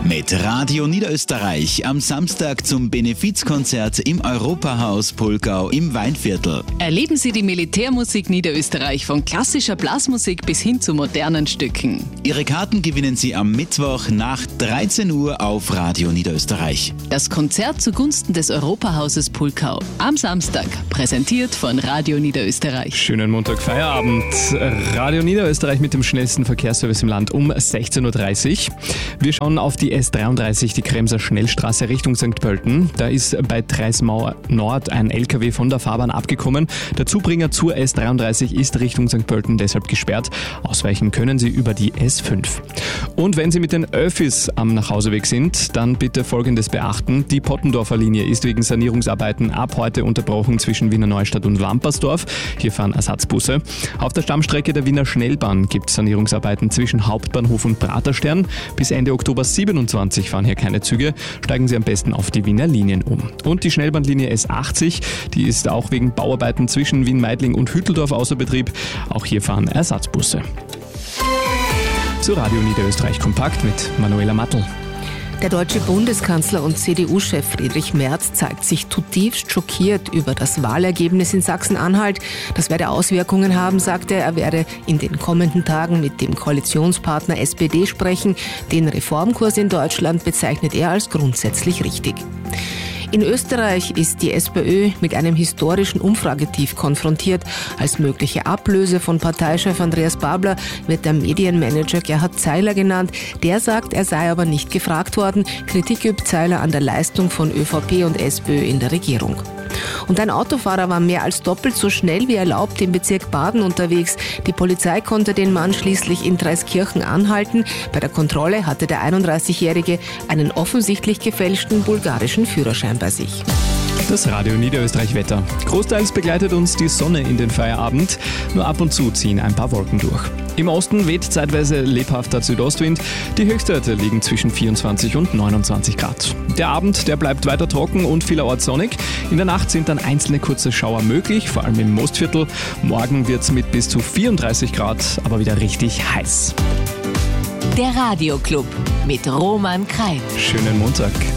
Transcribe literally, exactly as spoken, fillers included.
Mit Radio Niederösterreich am Samstag zum Benefizkonzert im Europahaus Pulgau im Weinviertel. Erleben Sie die Militärmusik Niederösterreich von klassischer Blasmusik bis hin zu modernen Stücken. Ihre Karten gewinnen Sie am Mittwoch nach dreizehn Uhr auf Radio Niederösterreich. Das Konzert zugunsten des Europahauses Pulgau am Samstag, präsentiert von Radio Niederösterreich. Schönen Montag, Feierabend. Radio Niederösterreich mit dem schnellsten Verkehrsservice im Land um sechzehn Uhr dreißig. Wir schauen auf die S dreiunddreißig, die Kremser Schnellstraße Richtung Sankt Pölten. Da ist bei Treismauer Nord ein L K W von der Fahrbahn abgekommen. Der Zubringer zur S dreiunddreißig ist Richtung Sankt Pölten deshalb gesperrt. Ausweichen können Sie über die S fünf. Und wenn Sie mit den Öffis am Nachhauseweg sind, dann bitte Folgendes beachten. Die Pottendorfer Linie ist wegen Sanierungsarbeiten ab heute unterbrochen zwischen Wiener Neustadt und Wampersdorf. Hier fahren Ersatzbusse. Auf der Stammstrecke der Wiener Schnellbahn gibt es Sanierungsarbeiten zwischen Hauptbahnhof und Praterstern. Bis Ende Oktober siebenundzwanzig fahren hier keine Züge. Steigen Sie am besten auf die Wiener Linien um. Und die Schnellbahnlinie S achtzig, die ist auch wegen Bauarbeiten zwischen Wien-Meidling und Hütteldorf außer Betrieb. Auch hier fahren Ersatzbusse. Zu Radio Niederösterreich Kompakt mit Manuela Mattl. Der deutsche Bundeskanzler und C D U-Chef Friedrich Merz zeigt sich zutiefst schockiert über das Wahlergebnis in Sachsen-Anhalt. Das werde Auswirkungen haben, sagte er. Er werde in den kommenden Tagen mit dem Koalitionspartner S P D sprechen. Den Reformkurs in Deutschland bezeichnet er als grundsätzlich richtig. In Österreich ist die SPÖ mit einem historischen Umfragetief konfrontiert. Als mögliche Ablöse von Parteichef Andreas Babler wird der Medienmanager Gerhard Zeiler genannt. Der sagt, er sei aber nicht gefragt worden. Kritik übt Zeiler an der Leistung von ÖVP und SPÖ in der Regierung. Und ein Autofahrer war mehr als doppelt so schnell wie erlaubt im Bezirk Baden unterwegs. Die Polizei konnte den Mann schließlich in Dreiskirchen anhalten. Bei der Kontrolle hatte der einunddreißigjährige einen offensichtlich gefälschten bulgarischen Führerschein bei sich. Das Radio Niederösterreich Wetter. Großteils begleitet uns die Sonne in den Feierabend. Nur ab und zu ziehen ein paar Wolken durch. Im Osten weht zeitweise lebhafter Südostwind. Die Höchstwerte liegen zwischen vierundzwanzig und neunundzwanzig Grad. Der Abend, der bleibt weiter trocken und vielerorts sonnig. In der Nacht sind dann einzelne kurze Schauer möglich, vor allem im Mostviertel. Morgen wird es mit bis zu vierunddreißig Grad aber wieder richtig heiß. Der Radioclub mit Roman Kreil. Schönen Montag.